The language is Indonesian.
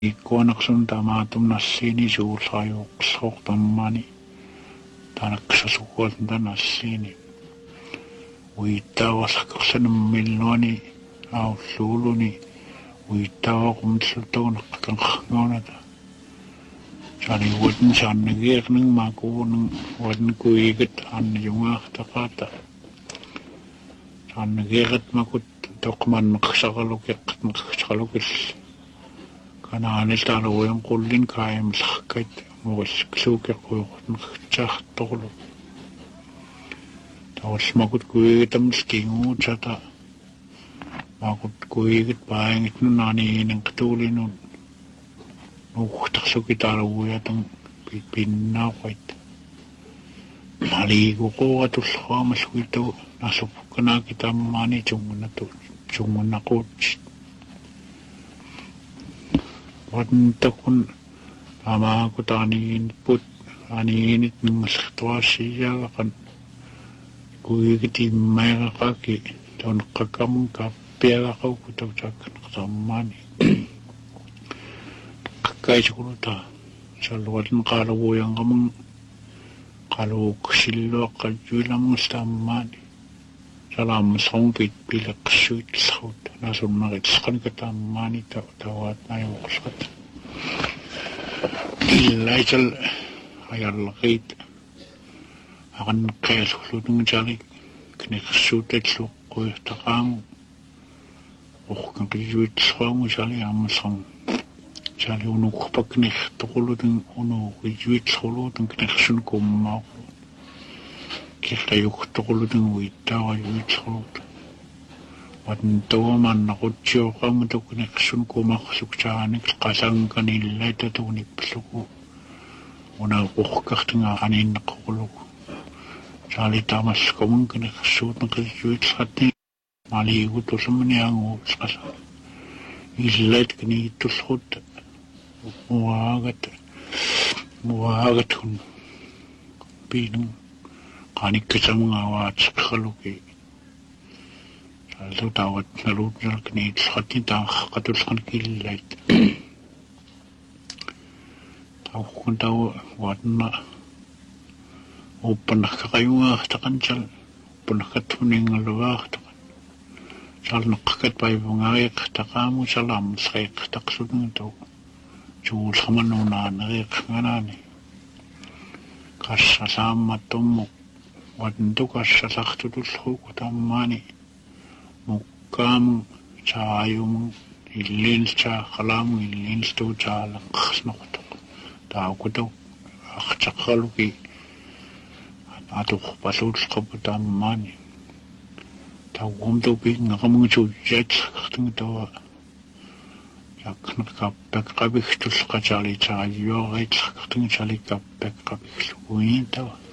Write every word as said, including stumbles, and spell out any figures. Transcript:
иккуанерсун таамаатум нассиини сууллариуоққсоортаммаани таанаккасасуккуалн танассиини уиттааварлаккерланаммиллуани ауллуулуни уиттаавақумтиллуттагунеққатанқарнуuната чаниуатн чааннагиернин маакуунин уатнкуигат ааннажунгаартақаата чааннагиерат макут тоқманнеқсақалукеққатнеқсақалукил канаанилтаалуйон қуллин кааймларкайт морissuksuukeqquuqornerchaartorlu тавалмакут куигатамс кингуутата макут куигат паангитнунаниинен qtuulinun нуухтарсукитаалуйатан пиннаақуит малигуқуратуллуамаллуиту насуппукканаки тааммаани тунгунату тунгуннақуутсит ватнтакун амаакутааниинпут аниинит нунгаллартуассиягақан куигитиммайрақаки тонеққаккамун каппиагақауку таутаакканеқармаани қаккаисукулута саллуатн қаалугуянгамун қалууксиллуаққалжуиламгустааммаани салааммасрумпит пилеққиссуитлларут насуннаритсқаникатааммаани таваат нааюоқсқат иллайсал аяллақит ақаннеққиаллуллутунгитаалик кнеқиссууталлуққуйортақааму орканқижуитсуаму сали ааммасрам сали унукпакнертоқулутун унууқижуитсрулуутун кнеқиссунукуммаақ киллаюқтоқулутун уиттааваюитсрулут ватн тооманнақутсиоқаму тукнеқиссунукумақсуктааник қалангканиллайта тууниппиллуку унаақуққартинга анииннеққоқулуку сали таамассакумун кнеқиссуутнеқижуитсратни малигутусумниангуу сқаса иллайт книиттуллрут муаагат муаагатун пинун qanikkasamungaavaatiqqaluki sallu tawat naluutnerkni tlqatni taaqatulqan killait tawqun taw watna uppanaqaqayungaartaqanchal uppanaqattuningaluaartaqan salneqqakat paivungariiqtaqaamu salaamsriiqtaqsunun taw juulqamanunaaneriiqqanaani qassalaammattummu ватнтукассалартутуллруку тааммаани муккааму чааюму иллинча қалааму иллинстуутаалеққарнеқутоқ таакуту артаққалуки атуқпалууллеқпу тааммаани таугумтупи нақамугутуутсаатсақартугу тава якнеққаппаққабихтуллеқатаали тааюариитсақартугу таликкаппаққабихлугуин тава